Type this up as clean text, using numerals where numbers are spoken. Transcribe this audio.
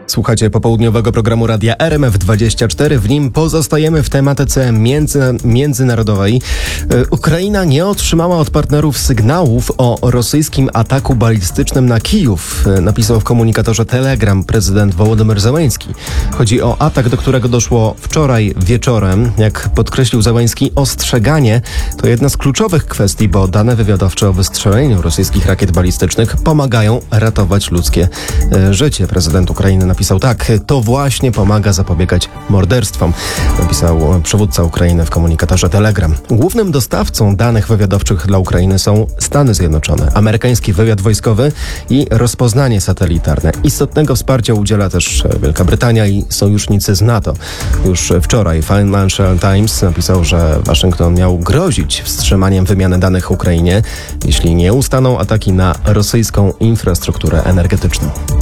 Słuchacie popołudniowego programu Radia RMF24. W nim pozostajemy w tematyce międzynarodowej. Ukraina nie otrzymała od partnerów sygnałów o rosyjskim ataku balistycznym na Kijów, napisał w komunikatorze Telegram prezydent Wołodymyr Zełenski. Chodzi o atak, do którego doszło wczoraj wieczorem. Jak podkreślił Zełenski, ostrzeganie to jedna z kluczowych kwestii, bo dane wywiadowcze o wystrzeleniu rosyjskich rakiet balistycznych pomagają ratować ludzkie życie. Prezydent Ukrainy napisał tak: to właśnie pomaga zapobiegać morderstwom, napisał przywódca Ukrainy w komunikatorze Telegram. Głównym dostawcą danych wywiadowczych dla Ukrainy są Stany Zjednoczone, amerykański wywiad wojskowy i rozpoznanie satelitarne. Istotnego wsparcia udziela też Wielka Brytania i sojusznicy z NATO. Już wczoraj Financial Times napisał, że Waszyngton miał grozić wstrzymaniem wymiany danych Ukrainie, jeśli nie ustaną ataki na rosyjską infrastrukturę energetyczną.